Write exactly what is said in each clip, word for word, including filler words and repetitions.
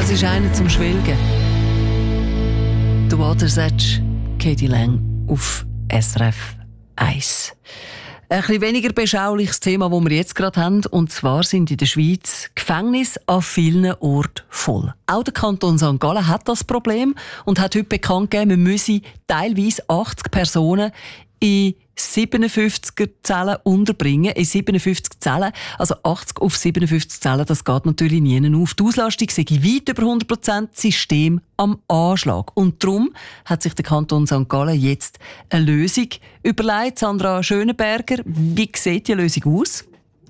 Das ist einer zum Schwelgen. The Water's Edge, Katie Lang auf S R F eins. Ein bisschen weniger beschauliches Thema, das wir jetzt gerade haben. Und zwar sind in der Schweiz Gefängnisse an vielen Orten voll. Auch der Kanton Sankt Gallen hat das Problem und hat heute bekannt gegeben, man müsse teilweise achtzig Personen in siebenundfünfziger Zellen unterbringen. In siebenundfünfzig Zellen, also achtzig auf siebenundfünfzig Zellen, das geht natürlich nie auf. Die Auslastung sei weit über hundert Prozent, System am Anschlag. Und darum hat sich der Kanton Sankt Gallen jetzt eine Lösung überlegt. Sandra Schönenberger, wie sieht die Lösung aus?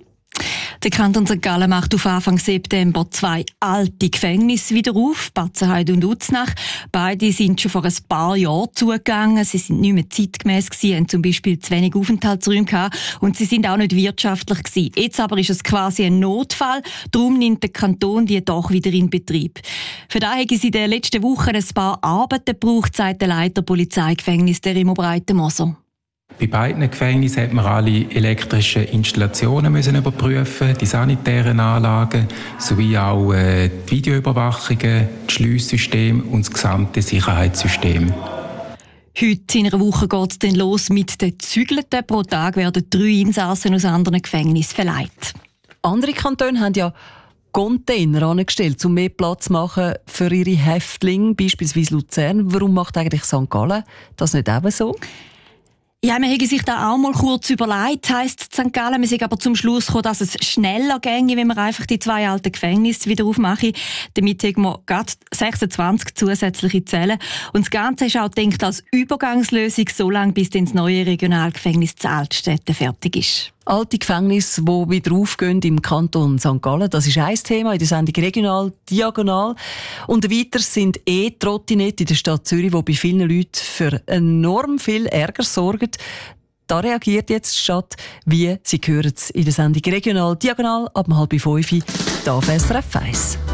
Der Kanton Sankt Gallen macht auf Anfang September zwei alte Gefängnisse wieder auf, Batzenheide und Uznach. Beide sind schon vor ein paar Jahren zugegangen. Sie sind nicht mehr zeitgemäss gewesen, haben zum Beispiel zu wenig Aufenthaltsräume gehabt und sie sind auch nicht wirtschaftlich gewesen. Jetzt aber ist es quasi ein Notfall, darum nimmt der Kanton die doch wieder in Betrieb. Für das haben sie in den letzten Wochen ein paar Arbeiten gebraucht, sagt der Leiter Polizeigefängnis, der Remo Breitenmoser. Bei beiden Gefängnissen hat man alle elektrischen Installationen müssen überprüfen, die sanitären Anlagen sowie auch äh, die Videoüberwachungen, das Schliesssystem und das gesamte Sicherheitssystem. Heute in einer Woche geht es dann los mit den Zügelten. Pro Tag werden drei Insassen aus anderen Gefängnissen verleiht. Andere Kantone haben ja Container angestellt, um mehr Platz zu machen für ihre Häftlinge, beispielsweise Luzern. Warum macht eigentlich Sankt Gallen das nicht eben so? Ja, man hätte sich da auch mal kurz überlegt, heisst Sankt Gallen. Wir sind aber zum Schluss gekommen, dass es schneller ginge, wenn wir einfach die zwei alten Gefängnisse wieder aufmachen. Damit haben wir gerade sechsundzwanzig zusätzliche Zellen. Und das Ganze ist auch gedacht als Übergangslösung, so lange bis dann das neue Regionalgefängnis zu Altstätten fertig ist. Alte Gefängnisse, die wieder aufgehen im Kanton Sankt Gallen, das ist ein Thema in der Sendung «Regional Diagonal». Und weiter sind E-Trottinette in der Stadt Zürich, die bei vielen Leuten für enorm viel Ärger sorgen. Da reagiert jetzt die Stadt, wie Sie hören es in der Sendung «Regional Diagonal» ab halb fünf hier auf S R F eins.